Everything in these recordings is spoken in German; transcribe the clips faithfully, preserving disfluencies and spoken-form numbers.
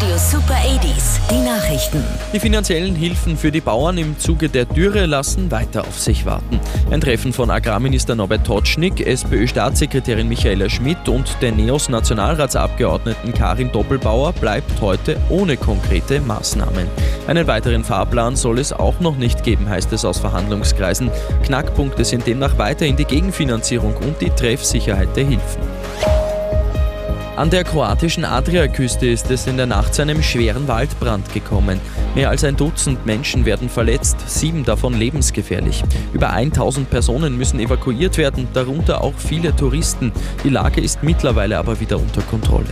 Radio Super achtziger, die Nachrichten. Die finanziellen Hilfen für die Bauern im Zuge der Dürre lassen weiter auf sich warten. Ein Treffen von Agrarminister Norbert Totschnig, SPÖ-Staatssekretärin Michaela Schmidt und der NEOS-Nationalratsabgeordneten Karin Doppelbauer bleibt heute ohne konkrete Maßnahmen. Einen weiteren Fahrplan soll es auch noch nicht geben, heißt es aus Verhandlungskreisen. Knackpunkte sind demnach weiterhin die Gegenfinanzierung und die Treffsicherheit der Hilfen. An der kroatischen Adriaküste ist es in der Nacht zu einem schweren Waldbrand gekommen. Mehr als ein Dutzend Menschen werden verletzt, sieben davon lebensgefährlich. Über tausend Personen müssen evakuiert werden, darunter auch viele Touristen. Die Lage ist mittlerweile aber wieder unter Kontrolle.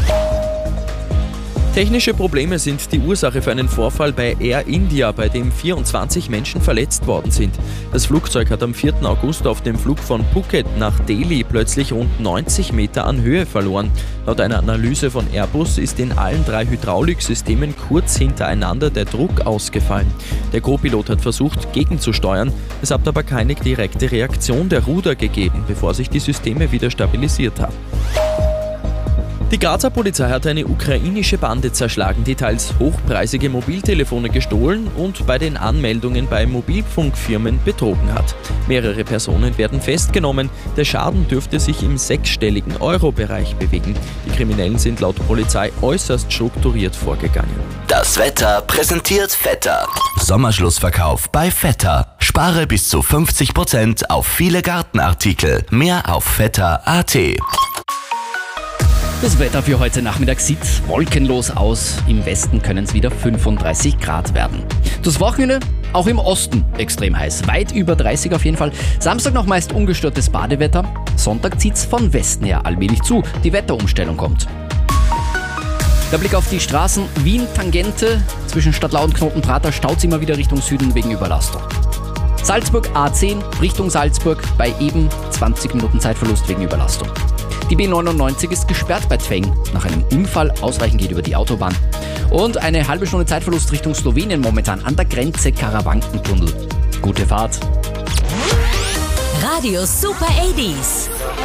Technische Probleme sind die Ursache für einen Vorfall bei Air India, bei dem vierundzwanzig Menschen verletzt worden sind. Das Flugzeug hat am vierten August auf dem Flug von Phuket nach Delhi plötzlich rund neunzig Meter an Höhe verloren. Laut einer Analyse von Airbus ist in allen drei Hydrauliksystemen kurz hintereinander der Druck ausgefallen. Der Co-Pilot hat versucht, gegenzusteuern. Es hat aber keine direkte Reaktion der Ruder gegeben, bevor sich die Systeme wieder stabilisiert haben. Die Grazer Polizei hat eine ukrainische Bande zerschlagen, die teils hochpreisige Mobiltelefone gestohlen und bei den Anmeldungen bei Mobilfunkfirmen betrogen hat. Mehrere Personen werden festgenommen. Der Schaden dürfte sich im sechsstelligen Euro-Bereich bewegen. Die Kriminellen sind laut Polizei äußerst strukturiert vorgegangen. Das Wetter präsentiert Vetter. Sommerschlussverkauf bei Vetter. Spare bis zu fünfzig Prozent auf viele Gartenartikel. Mehr auf vetter punkt a t. Das Wetter für heute Nachmittag sieht wolkenlos aus. Im Westen können es wieder fünfunddreißig Grad werden. Das Wochenende auch im Osten extrem heiß. Weit über dreißig auf jeden Fall. Samstag noch meist ungestörtes Badewetter. Sonntag zieht es von Westen her allmählich zu. Die Wetterumstellung kommt. Der Blick auf die Straßen. Wien-Tangente. Zwischen Stadtlau und Knotenprater staut es immer wieder Richtung Süden wegen Überlastung. Salzburg A zehn Richtung Salzburg bei eben zwanzig Minuten Zeitverlust wegen Überlastung. Die B neunundneunzig ist gesperrt bei Tweng nach einem Unfall. Ausweichen geht über die Autobahn. Und eine halbe Stunde Zeitverlust Richtung Slowenien momentan an der Grenze Karawankentunnel. Gute Fahrt. Radio Super achtziger.